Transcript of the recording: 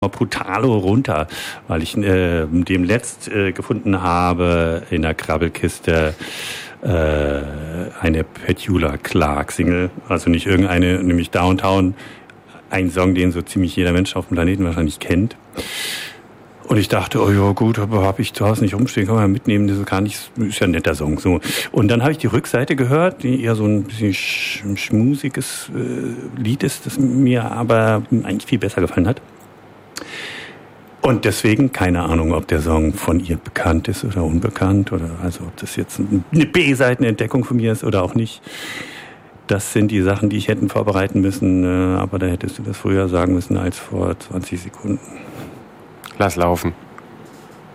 Brutalo runter, weil ich demnächst gefunden habe in der Krabbelkiste eine Petula Clark Single, also nicht irgendeine, nämlich Downtown, ein Song, den so ziemlich jeder Mensch auf dem Planeten wahrscheinlich kennt. Und ich dachte, oh ja gut, aber habe ich zu Hause nicht rumstehen, kann man ja mitnehmen, das ist gar nicht, ist ja ein netter Song. So. Und dann habe ich die Rückseite gehört, die eher so ein bisschen schmusiges Lied ist, das mir aber eigentlich viel besser gefallen hat. Und deswegen, keine Ahnung, ob der Song von ihr bekannt ist oder unbekannt, oder also ob das jetzt eine B-Seitenentdeckung von mir ist oder auch nicht. Das sind die Sachen, die ich hätten vorbereiten müssen, aber da hättest du das früher sagen müssen als vor 20 Sekunden. Lass laufen.